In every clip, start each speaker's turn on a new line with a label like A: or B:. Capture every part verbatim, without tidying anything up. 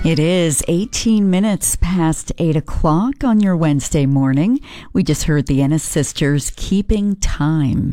A: It is eighteen minutes past eight o'clock on your Wednesday morning. We just heard the Ennis Sisters, Keeping Time.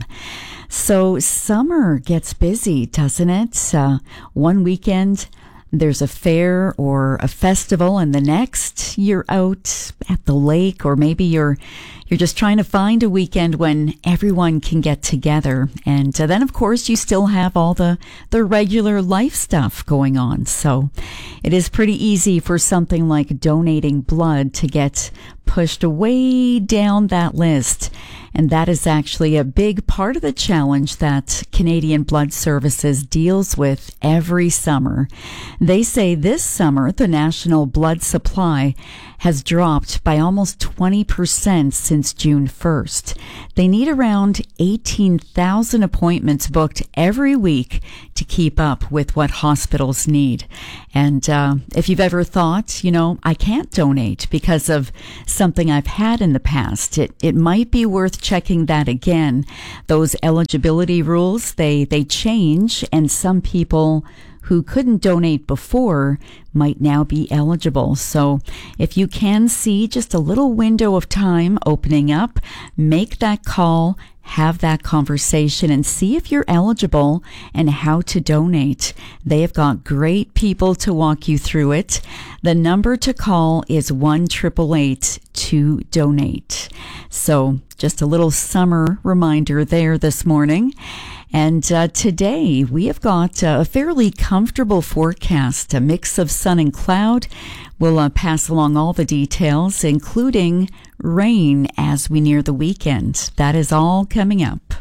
A: So summer gets busy, doesn't it? Uh, one weekend there's a fair or a festival, and the next you're out at the lake, or maybe you're you're just trying to find a weekend when everyone can get together. And uh, then, of course, you still have all the, the regular life stuff going on. So it is pretty easy for something like donating blood to get pushed way down that list. And that is actually a big part of the challenge that Canadian Blood Services deals with every summer. They say this summer, the national blood supply has dropped by almost twenty percent since June first. They need around eighteen thousand appointments booked every week to keep up with what hospitals need. And uh, if you've ever thought, you know, I can't donate because of something I've had in the past, it, it might be worth checking that again. Those eligibility rules, they, they change, and some people who couldn't donate before might now be eligible. So if you can see just a little window of time opening up, make that call, have that conversation, and see if you're eligible and how to donate. They have got great people to walk you through it. The number to call is one eight eight eight two donate. So just a little summer reminder there this morning. And uh, today we have got uh, a fairly comfortable forecast, a mix of sun and cloud. We'll uh, pass along all the details, including rain as we near the weekend. That is all coming up.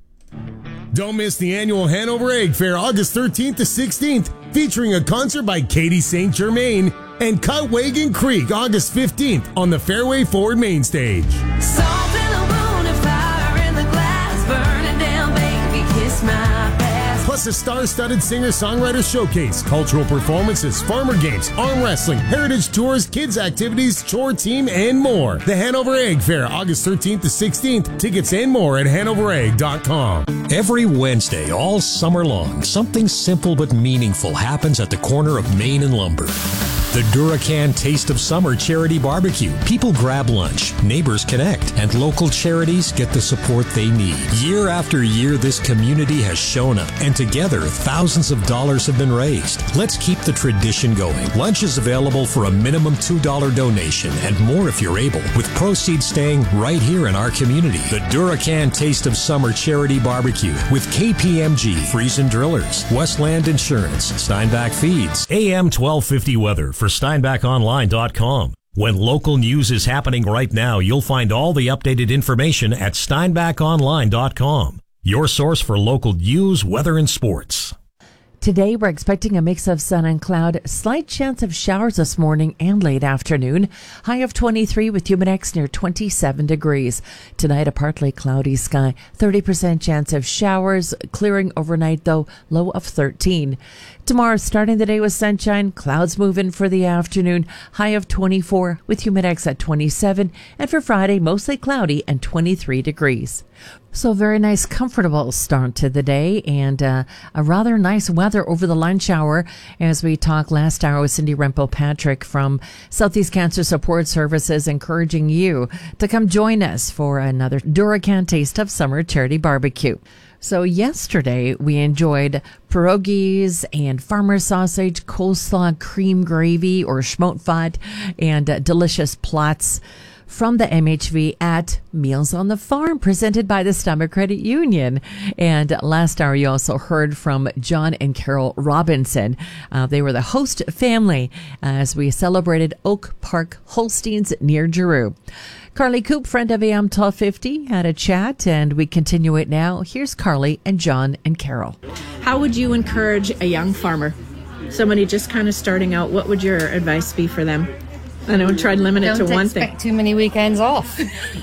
B: Don't miss the annual Hanover Egg Fair August thirteenth to sixteenth, featuring a concert by Katie Saint Germain, and Cutwagon Creek August fifteenth on the Fairway Forward main stage.
C: Salt in the wound and fire in the glass, burning down, baby, kiss my past.
B: Plus a star-studded singer-songwriter showcase, cultural performances, farmer games, arm wrestling, heritage tours, kids activities, chore team, and more. The Hanover Egg Fair, August thirteenth to sixteenth. Tickets and more at hanover egg dot com.
D: Every Wednesday, all summer long, something simple but meaningful happens at the corner of Main and Lumber. The Duracan Taste of Summer Charity Barbecue. People grab lunch, neighbors connect, and local charities get the support they need. Year after year, this community has shown up, and together, thousands of dollars have been raised. Let's keep the tradition going. Lunch is available for a minimum two dollars donation, and more if you're able, with proceeds staying right here in our community. The Duracan Taste of Summer Charity Barbecue with K P M G, Friesen Drillers, Westland Insurance, Steinbach Feeds.
E: A M twelve fifty weather for steinbach online dot com. When local news is happening right now, you'll find all the updated information at steinbach online dot com. Your source for local news, weather, and sports.
F: Today, we're expecting a mix of sun and cloud, slight chance of showers this morning and late afternoon. High of twenty-three with Humidex near twenty-seven degrees. Tonight, a partly cloudy sky, thirty percent chance of showers, clearing overnight though, low of thirteen. Tomorrow, starting the day with sunshine, clouds move in for the afternoon, high of twenty-four with Humidex at twenty-seven. And for Friday, mostly cloudy and twenty-three degrees. So very nice, comfortable start to the day, and uh, a rather nice weather over the lunch hour as we talked last hour with Cindy Rempel-Patrick from Southeast Cancer Support Services, encouraging you to come join us for another Duracan Taste of Summer Charity Barbecue. So yesterday we enjoyed pierogies and farmer sausage, coleslaw, cream gravy or schmotfat, and uh, delicious plats from the M H V at Meals on the Farm, presented by the Stomach Credit Union. And last hour, you also heard from John and Carol Robinson. Uh, they were the host family as we celebrated Oak Park Holsteins near Giroux. Carly Coop, friend of A M twelve fifty, had a chat, and we continue it now. Here's Carly and John and Carol.
G: How would you encourage a young farmer, somebody just kind of starting out? What would your advice be for them? I know, try to limit it to one thing.
H: Don't expect too many weekends off.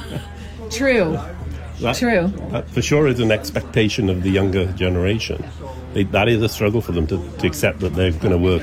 G: True.
I: That,
G: True.
I: That for sure is an expectation of the younger generation. They, that is a struggle for them to, to accept that they're going to work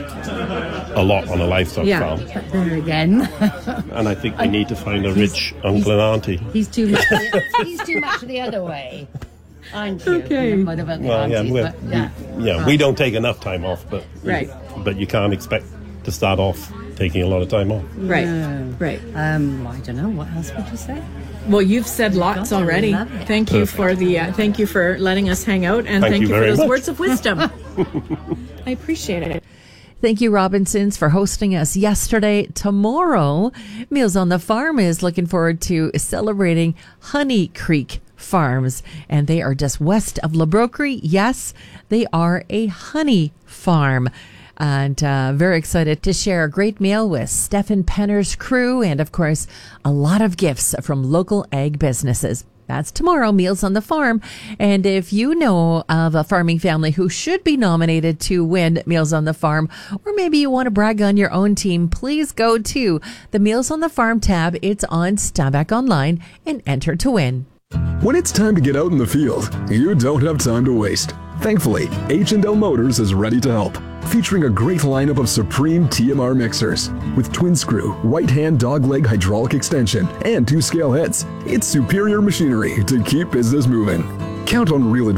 I: a lot on a livestock
G: yeah.
I: farm.
H: But there again.
I: And I think they need to find a rich uncle and auntie.
H: He's too much. He's too much the other way. Aren't you?
G: Okay.
H: What about the
I: Well, yeah,
H: aunties,
I: we're,
H: but, yeah.
I: we, yeah, we don't take enough time off, but
G: Right.
I: but you can't expect to start off taking a lot of time off.
G: Right,
H: No.
G: right.
H: Um, I don't know. What else would you say?
G: Well, you've said lots
H: Got it.
G: already.
H: Love it.
G: Thank you for the uh, thank you for letting us hang out, and
I: Thank
G: thank,
I: you
G: you, for
I: very
G: those
I: much.
G: words of wisdom. I appreciate it.
F: Thank you, Robinsons, for hosting us yesterday. Tomorrow, Meals on the Farm is looking forward to celebrating Honey Creek Farms, and they are just west of La Broquerie. Yes, they are a honey farm. And uh, very excited to share a great meal with Stefan Penner's crew and, of course, a lot of gifts from local ag businesses. That's tomorrow, Meals on the Farm. And if you know of a farming family who should be nominated to win Meals on the Farm, or maybe you want to brag on your own team, please go to the Meals on the Farm tab. It's on Steinbach Online and enter to win.
J: When it's time to get out in the field, you don't have time to waste. Thankfully, H and L Motors is ready to help, featuring a great lineup of Supreme T M R mixers with twin screw, right hand dogleg hydraulic extension, and two scale heads. It's superior machinery to keep business moving. Count on real